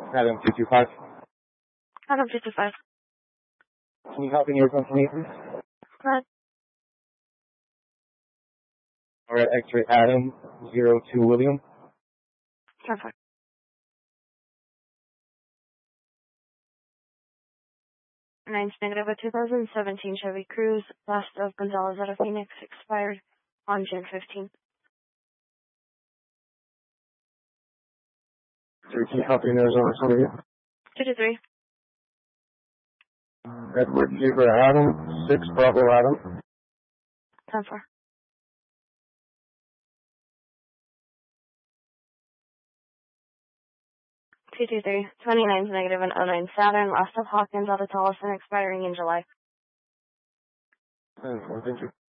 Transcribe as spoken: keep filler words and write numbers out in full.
Adam two two five. Adam two two five. Can you help in your company, please? Go ahead. Alright, X-ray Adam zero two William. Perfect. Nine's negative, a two thousand seventeen Chevy Cruze, last of Gonzalez out of Phoenix, expired on June fifteenth. Can you help in Arizona for you? two two three. Edward Zebra Adam, six Bravo Adam. ten four. two two three. twenty-nine's negative, an oh nine Saturn, last of Hawkins out of Tolleson, expiring in July. ten four, thank you.